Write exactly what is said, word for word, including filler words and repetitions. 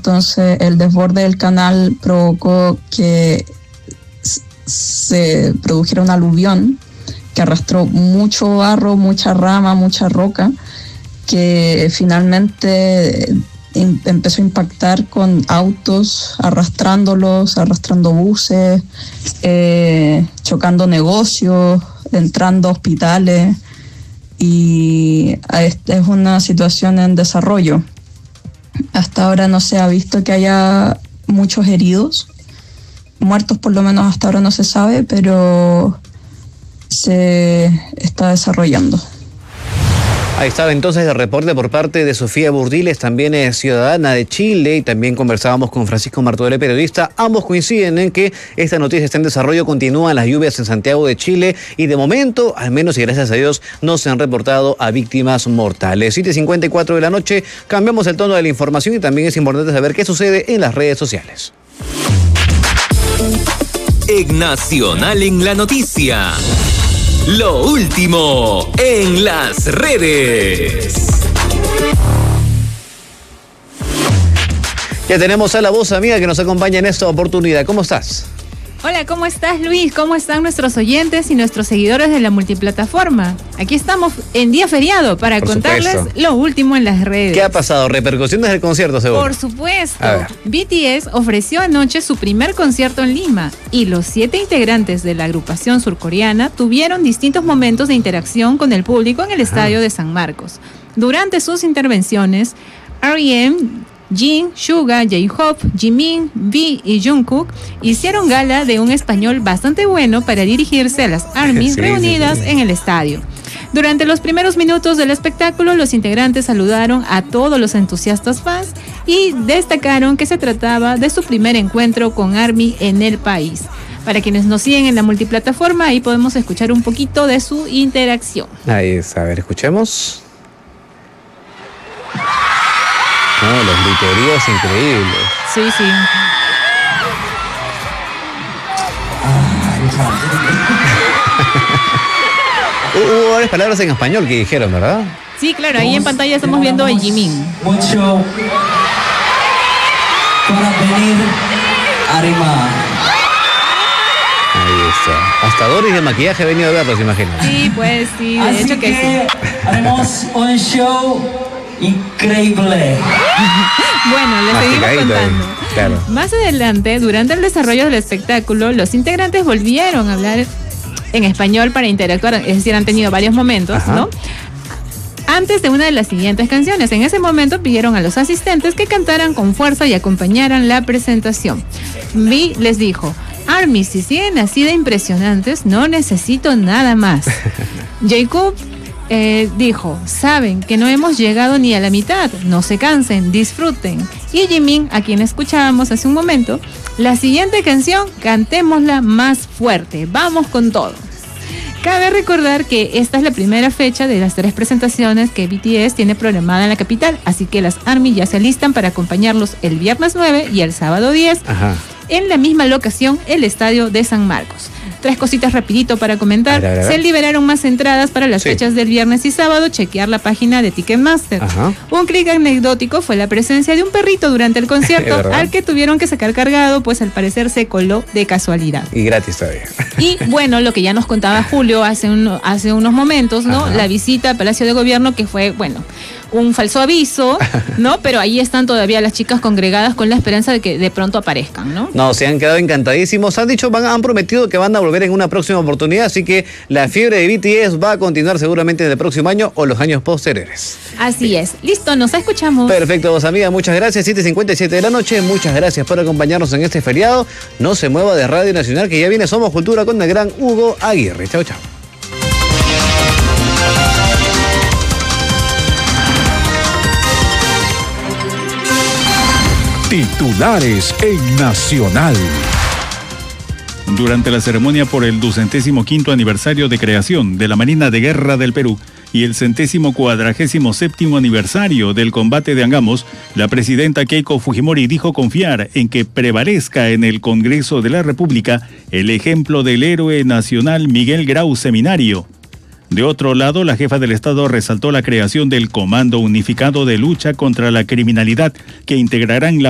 entonces el desborde del canal provocó que se produjera un aluvión que arrastró mucho barro, mucha rama, mucha roca, que finalmente empezó a impactar con autos, arrastrándolos, arrastrando buses, eh, chocando negocios, entrando a hospitales, y esta es una situación en desarrollo. Hasta ahora no se ha visto que haya muchos heridos, muertos por lo menos hasta ahora no se sabe, pero se está desarrollando. Ahí estaba entonces el reporte por parte de Sofía Burdiles, también es ciudadana de Chile, y también conversábamos con Francisco Martorell, periodista. Ambos coinciden en que esta noticia está en desarrollo, continúan las lluvias en Santiago de Chile y de momento, al menos y gracias a Dios, no se han reportado a víctimas mortales. siete cincuenta y cuatro de la noche, cambiamos el tono de la información y también es importante saber qué sucede en las redes sociales. En Nacional en la Noticia. Lo último en las redes. Ya tenemos a la voz amiga que nos acompaña en esta oportunidad. ¿Cómo estás? Hola, ¿cómo estás, Luis? ¿Cómo están nuestros oyentes y nuestros seguidores de la multiplataforma? Aquí estamos en día feriado para Por contarles supuesto. lo último en las redes. ¿Qué ha pasado? ¿Repercusiones del concierto, seguro? Por supuesto. B T S ofreció anoche su primer concierto en Lima y los siete integrantes de la agrupación surcoreana tuvieron distintos momentos de interacción con el público en el Ajá. estadio de San Marcos. Durante sus intervenciones, R E M, Jin, Suga, J-Hope, Jimin, V y Jungkook hicieron gala de un español bastante bueno para dirigirse a las ARMYs sí, reunidas sí, sí. en el estadio. Durante los primeros minutos del espectáculo, los integrantes saludaron a todos los entusiastas fans y destacaron que se trataba de su primer encuentro con ARMY en el país. Para quienes nos siguen en la multiplataforma, ahí podemos escuchar un poquito de su interacción. Ahí es, a ver, escuchemos. No, los griteríos increíbles. Sí, sí. Hubo varias palabras en español que dijeron, ¿verdad? Sí, claro, ahí en pantalla estamos viendo a Jimin. Mucho para venir arriba. Ahí está. Hasta Doris de maquillaje ha venido a verlos, imagino. Sí, pues sí, de Así hecho que, que sí. Haremos un show increíble. Bueno, les seguimos contando. Claro. Más adelante, durante el desarrollo del espectáculo, los integrantes volvieron a hablar en español para interactuar, es decir, han tenido varios momentos, Ajá. ¿no? Antes de una de las siguientes canciones. En ese momento pidieron a los asistentes que cantaran con fuerza y acompañaran la presentación. V les dijo: ARMY, si siguen así de impresionantes, no necesito nada más. Jacob Eh, dijo: saben que no hemos llegado ni a la mitad, no se cansen, disfruten. Y Jimin, a quien escuchábamos hace un momento: la siguiente canción, cantémosla más fuerte, vamos con todo. Cabe recordar que esta es la primera fecha de las tres presentaciones que B T S tiene programada en la capital, así que las ARMY ya se alistan para acompañarlos el viernes nueve y el sábado diez Ajá. en la misma locación, el estadio de San Marcos. Tres cositas rapidito para comentar. A ver, a ver. Se liberaron más entradas para las sí. fechas del viernes y sábado. Chequear la página de Ticketmaster. Ajá. Un clic anecdótico fue la presencia de un perrito durante el concierto al que tuvieron que sacar cargado, pues al parecer se coló de casualidad. Y gratis todavía. Y bueno, lo que ya nos contaba Julio hace, un, hace unos momentos, ¿no? Ajá. La visita al Palacio de Gobierno, que fue, bueno, un falso aviso, ¿no? Pero ahí están todavía las chicas congregadas con la esperanza de que de pronto aparezcan, ¿no? No, se han quedado encantadísimos. Han dicho, van, han prometido que van a volver en una próxima oportunidad, así que la fiebre de B T S va a continuar seguramente en el próximo año o los años posteriores. Así Bien. es. Listo, nos escuchamos. Perfecto, vos amiga, muchas gracias. siete cincuenta y siete de la noche, muchas gracias por acompañarnos en este feriado. No se mueva de Radio Nacional, que ya viene Somos Cultura con el gran Hugo Aguirre. Chao, chao. Titulares en Nacional. Durante la ceremonia por el ducentésimo quinto aniversario de creación de la Marina de Guerra del Perú y el centésimo cuadragésimo séptimo aniversario del combate de Angamos, la presidenta Keiko Fujimori dijo confiar en que prevalezca en el Congreso de la República el ejemplo del héroe nacional Miguel Grau Seminario. De otro lado, la jefa del Estado resaltó la creación del Comando Unificado de Lucha contra la Criminalidad, que integrarán la